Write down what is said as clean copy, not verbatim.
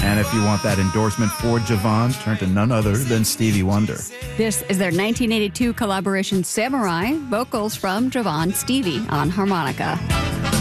And if you want that endorsement for Javon, turn to none other than Stevie Wonder. This is their 1982 collaboration Samurai, vocals from Javon Stevie on harmonica.